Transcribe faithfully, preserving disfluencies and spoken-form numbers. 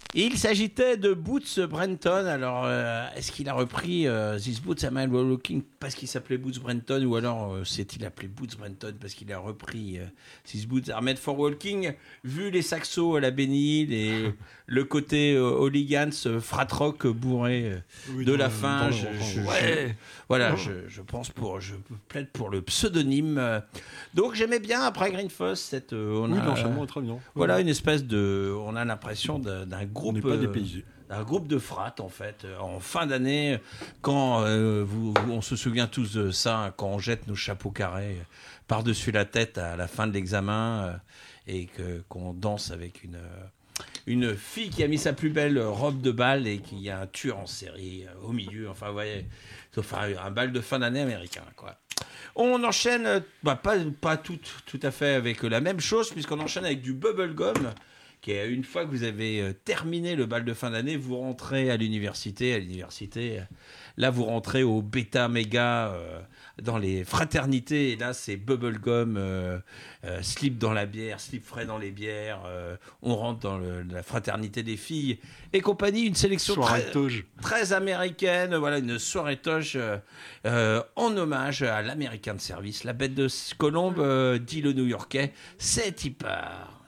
Il s'agitait de Boots Brenton. Alors, euh, est-ce qu'il a repris euh, This Boots Are Made for Walking parce qu'il s'appelait Boots Brenton, ou alors euh, s'est-il appelé Boots Brenton parce qu'il a repris euh, This Boots Are Made for Walking? Vu les saxos à la Benny Hill et le côté euh, hooligans, euh, frat rock bourré euh, Oui, de dans la le- fin, dans le je, refrain, je- ouais. je- voilà, je, je pense pour, je plaide pour le pseudonyme. euh. Donc j'aimais bien après Green Foss cette, euh, on Oui, a, l'enchaînement est très bien. voilà, une espèce de, on a l'impression d'un, d'un groupe. On n'est pas euh, dépaysé. Un groupe de frats, en fait, euh, en fin d'année, quand euh, vous, vous- on se souvient tous de ça, quand on jette nos chapeaux carrés euh, par-dessus la tête à la fin de l'examen euh, et que, qu'on danse avec une, euh, une fille qui a mis sa plus belle robe de bal et qui a un tueur en série euh, au milieu, enfin, vous voyez, sauf un, un bal de fin d'année américain, quoi. On enchaîne, euh, bah, pas, pas tout, tout à fait avec la même chose, puisqu'on enchaîne avec du bubblegum, qui est une fois que vous avez euh, terminé le bal de fin d'année, vous rentrez à l'université. À l'université, euh, là, vous rentrez au bêta méga euh, dans les fraternités. Et là, c'est bubblegum, euh, euh, slip dans la bière, slip frais dans les bières. euh, on rentre dans le- la fraternité des filles et compagnie. Une sélection Soirée très, toge. très américaine. Voilà, une soirée toge euh, euh, en hommage à l'American Service. La bête de Colombe, euh, dit le New-Yorkais, c'est y part.